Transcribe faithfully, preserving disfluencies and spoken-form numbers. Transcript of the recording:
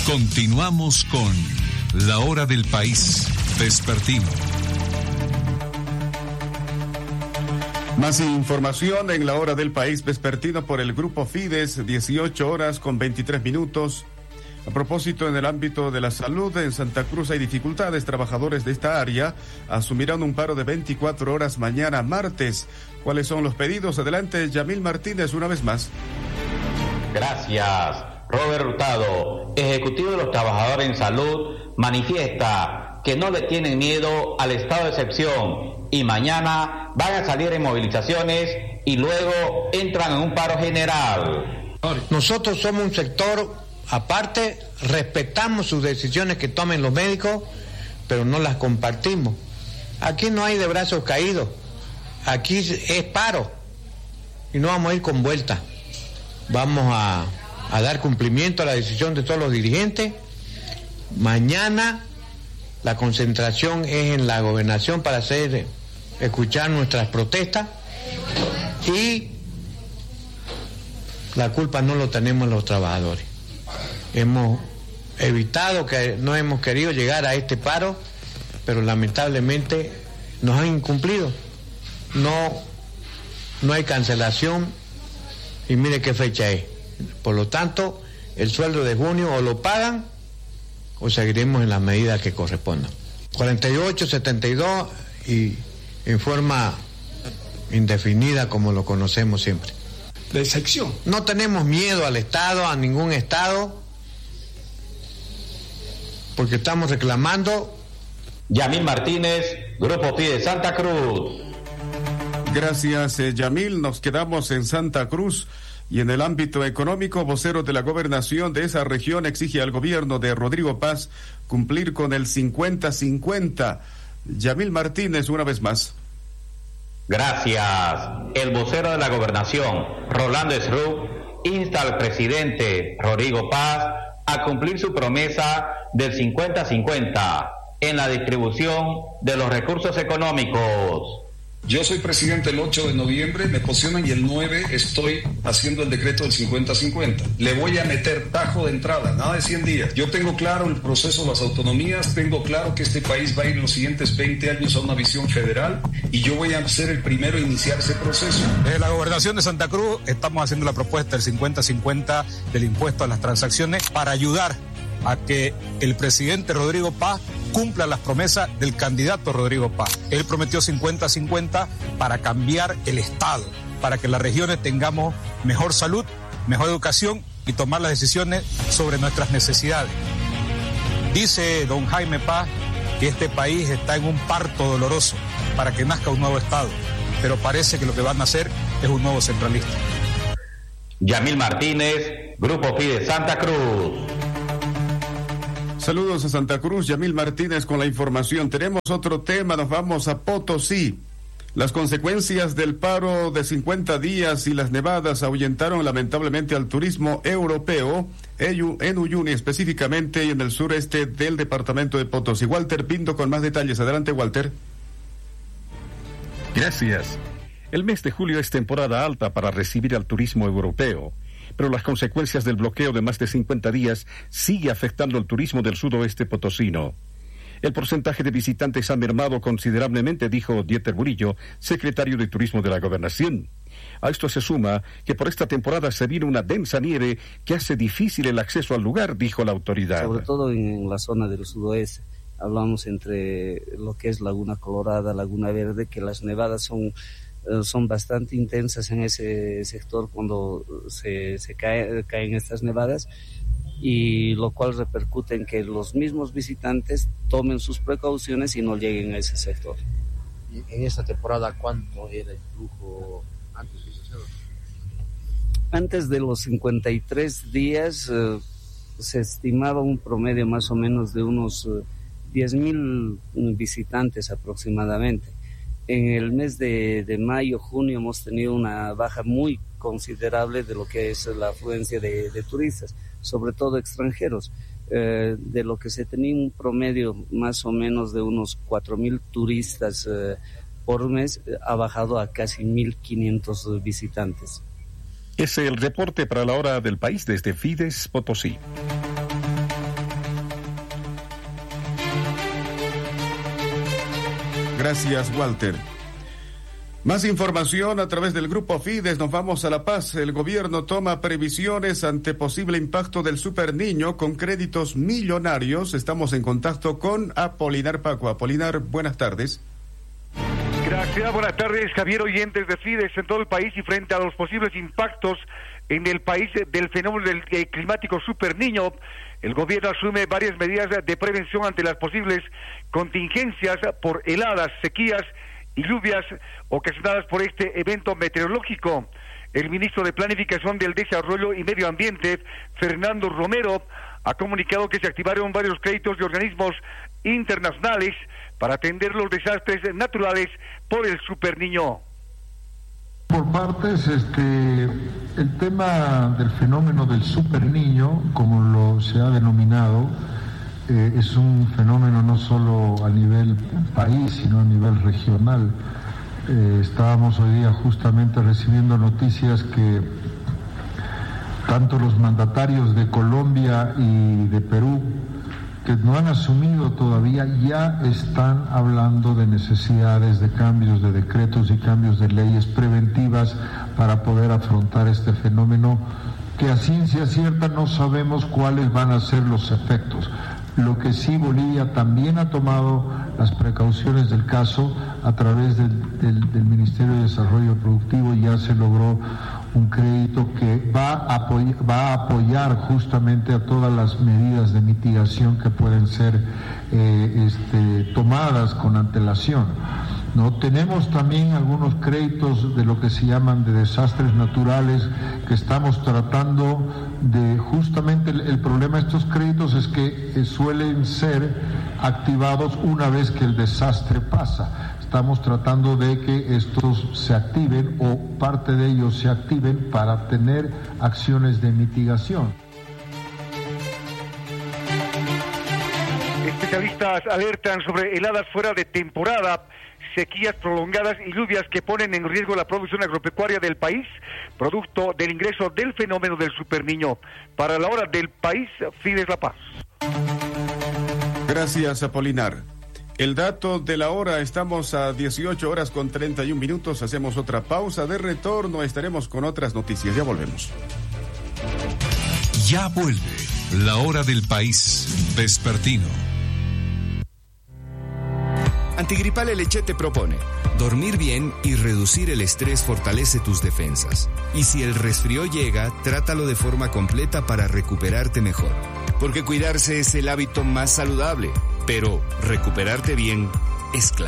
Continuamos con La Hora del País Vespertino. Más información en La Hora del País Vespertino por el Grupo Fides, dieciocho horas con veintitrés minutos. A propósito, en el ámbito de la salud, en Santa Cruz hay dificultades. Trabajadores de esta área asumirán un paro de veinticuatro horas mañana martes. ¿Cuáles son los pedidos? Adelante, Yamil Martínez, una vez más. Gracias. Robert Hurtado, ejecutivo de los trabajadores en salud, manifiesta que no le tienen miedo al estado de excepción y mañana van a salir en movilizaciones y luego entran en un paro general. Nosotros somos un sector aparte, respetamos sus decisiones que tomen los médicos, pero no las compartimos. Aquí no hay de brazos caídos, aquí es paro y no vamos a ir con vuelta. Vamos a, a dar cumplimiento a la decisión de todos los dirigentes. Mañana la concentración es en la gobernación para hacer escuchar nuestras protestas y la culpa no lo tenemos los trabajadores. Hemos evitado, que no hemos querido llegar a este paro, pero lamentablemente nos han incumplido. No, no hay cancelación y mire qué fecha es. Por lo tanto, el sueldo de junio o lo pagan o seguiremos en las medidas que correspondan. cuarenta y ocho, setenta y dos y en forma indefinida como lo conocemos siempre. De sección. No tenemos miedo al Estado, a ningún Estado, porque estamos reclamando. Yamil Martínez, Grupo Fides Santa Cruz. Gracias, eh, Yamil. Nos quedamos en Santa Cruz. Y en el ámbito económico, vocero de la gobernación de esa región exige al gobierno de Rodrigo Paz cumplir con el cincuenta cincuenta. Yamil Martínez, una vez más. Gracias. El vocero de la gobernación, Rolando Srup, insta al presidente Rodrigo Paz a cumplir su promesa del cincuenta cincuenta en la distribución de los recursos económicos. Yo soy presidente el ocho de noviembre, me posicionan y el nueve estoy haciendo el decreto del cincuenta cincuenta. Le voy a meter tajo de entrada, nada de cien días. Yo tengo claro el proceso de las autonomías, tengo claro que este país va a ir en los siguientes veinte años a una visión federal y yo voy a ser el primero a iniciar ese proceso. Desde la gobernación de Santa Cruz estamos haciendo la propuesta del cincuenta cincuenta del impuesto a las transacciones para ayudar a que el presidente Rodrigo Paz cumpla las promesas del candidato Rodrigo Paz. Él prometió cincuenta cincuenta para cambiar el Estado, para que las regiones tengamos mejor salud, mejor educación y tomar las decisiones sobre nuestras necesidades. Dice don Jaime Paz que este país está en un parto doloroso para que nazca un nuevo Estado, pero parece que lo que van a hacer es un nuevo centralista. Yamil Martínez, Grupo Fides Santa Cruz. Saludos a Santa Cruz, Yamil Martínez con la información. Tenemos otro tema, nos vamos a Potosí. Las consecuencias del paro de cincuenta días y las nevadas ahuyentaron lamentablemente al turismo europeo en Uyuni específicamente y en el sureste del departamento de Potosí. Walter Pinto con más detalles. Adelante, Walter. Gracias. El mes de julio es temporada alta para recibir al turismo europeo, pero las consecuencias del bloqueo de más de cincuenta días sigue afectando al turismo del sudoeste potosino. El porcentaje de visitantes ha mermado considerablemente, dijo Dieter Murillo, secretario de Turismo de la Gobernación. A esto se suma que por esta temporada se viene una densa nieve que hace difícil el acceso al lugar, dijo la autoridad. Sobre todo en la zona del sudoeste. Hablamos entre lo que es Laguna Colorada, Laguna Verde, que las nevadas son... son bastante intensas en ese sector cuando se, se cae, caen estas nevadas, y lo cual repercute en que los mismos visitantes tomen sus precauciones y no lleguen a ese sector. ¿Y en esta temporada cuánto era el flujo antes de eso? Antes de los cincuenta y tres días eh, se estimaba un promedio más o menos de unos eh, diez mil visitantes aproximadamente. En el mes de, de mayo, junio hemos tenido una baja muy considerable de lo que es la afluencia de, de turistas, sobre todo extranjeros. Eh, de lo que se tenía un promedio más o menos de unos cuatro mil turistas eh, por mes, ha bajado a casi mil quinientos visitantes. Es el reporte para la hora del país desde Fides Potosí. Gracias, Walter. Más información a través del Grupo Fides. Nos vamos a La Paz. El gobierno toma previsiones ante posible impacto del Super Niño con créditos millonarios. Estamos en contacto con Apolinar Paco. Apolinar, buenas tardes. Gracias, buenas tardes, Javier, oyentes de Fides en todo el país. Y frente a los posibles impactos en el país del fenómeno del eh, climático Super Niño, el gobierno asume varias medidas de prevención ante las posibles contingencias por heladas, sequías y lluvias ocasionadas por este evento meteorológico. El ministro de Planificación del Desarrollo y Medio Ambiente, Fernando Romero, ha comunicado que se activaron varios créditos de organismos internacionales para atender los desastres naturales por el Super Niño. Por partes, este, el tema del fenómeno del Super Niño, como lo se ha denominado, eh, es un fenómeno no solo a nivel país, sino a nivel regional. Eh, estábamos hoy día justamente recibiendo noticias que tanto los mandatarios de Colombia y de Perú, que no han asumido todavía, ya están hablando de necesidades de cambios de decretos y cambios de leyes preventivas para poder afrontar este fenómeno, que a ciencia cierta no sabemos cuáles van a ser los efectos. Lo que sí, Bolivia también ha tomado las precauciones del caso a través del, del, del Ministerio de Desarrollo Productivo. Ya se logró un crédito que va a, apoy va a apoyar justamente a todas las medidas de mitigación que pueden ser eh, este, tomadas con antelación. ¿No? Tenemos también algunos créditos de lo que se llaman de desastres naturales que estamos tratando de, justamente el, el problema de estos créditos es que eh, suelen ser activados una vez que el desastre pasa. Estamos tratando de que estos se activen o parte de ellos se activen para tener acciones de mitigación. Especialistas alertan sobre heladas fuera de temporada, sequías prolongadas y lluvias que ponen en riesgo la producción agropecuaria del país, producto del ingreso del fenómeno del Super Niño. Para la hora del país, Fides La Paz. Gracias, Apolinar. El dato de la hora, estamos a dieciocho horas con treinta y un minutos, hacemos otra pausa, de retorno estaremos con otras noticias, ya volvemos. Ya vuelve la hora del país vespertino. Antigripal L H te propone: dormir bien y reducir el estrés fortalece tus defensas. Y si el resfrío llega, trátalo de forma completa para recuperarte mejor. Porque cuidarse es el hábito más saludable, pero recuperarte bien es clave.